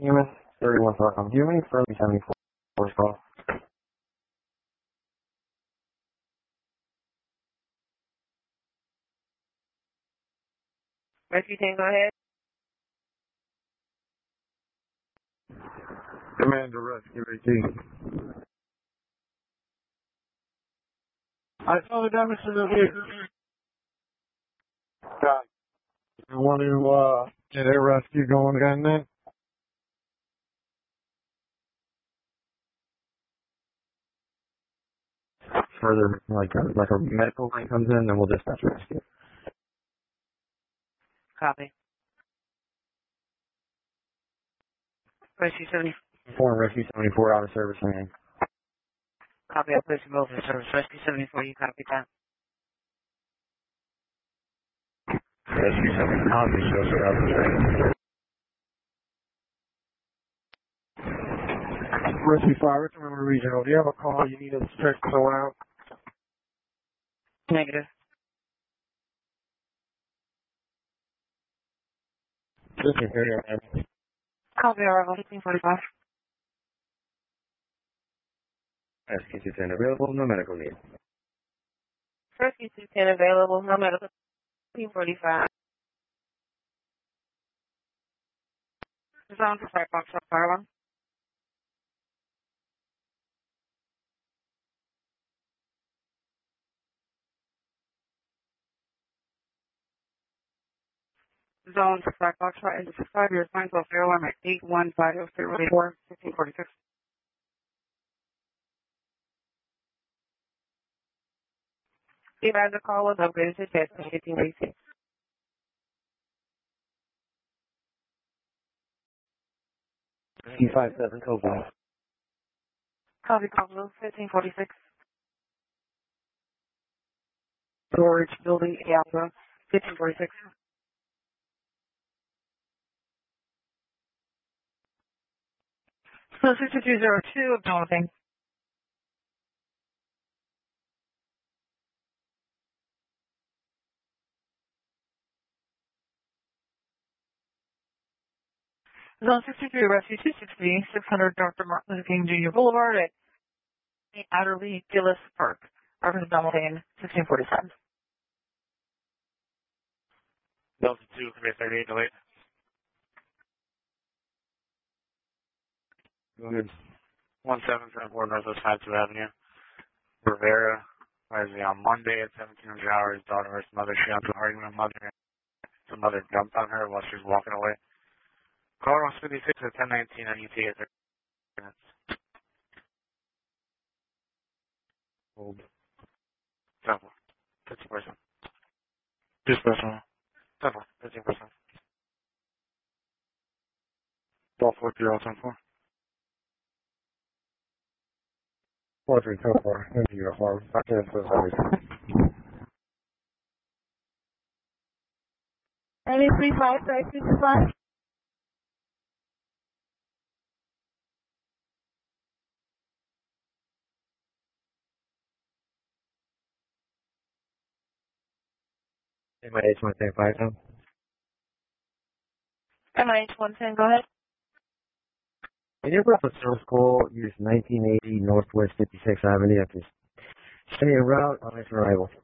EMS 31 Falcon. Do you have any further 74 call? Rescue team, go ahead. Commander Rescue AT. I saw the damage to the vehicle. Got it. You want to get a rescue going again then? Further, like a medical line comes in, then we'll dispatch rescue. Copy. Rescue 74 and Rescue 74 out of service man. Copy, I'll place you both in service. Rescue 74, you copy that. Rescue 74 copy, shows her out of service. Rescue 5, Richmond Regional, do you have a call you need us to check someone out? Negative. This is here, man. Copy, arrival 1545. Rescue 210 available, no medical need. Rescue 210 available, no medical. 1545. Zone to fire box up, fire one. Zone to fire box right into 5 years, 912 at 81504, 1546. The advisor call was upgraded to test in 1586. C57 Cobalt. Copy, call 1546. Storage building, Alpha, 1546. So 6202 of Jonathan. Zone 63, Rescue 260, 600 Dr. Martin Luther King Jr. Boulevard at Adderley Gillis Park. Reference Donaldine, 1647. Delta 2, 38 delayed. Go ahead. 1774 Northwest 52 Avenue. Rivera, Wednesday on Monday at 1700 hours. Daughter versus mother. She got into an argument with mother. The mother jumped on her while she was walking away. Call 56 at 1019 on ET at 30 minutes. Hold. Simple. 15%. Dispatch. Simple. 15%. 1240 4324 into uniform. Back in for the 35, 5. MIH 175 now. MIH 110, go ahead. In your reference school, use 1980 Northwest 56th Avenue after sending a route on its arrival.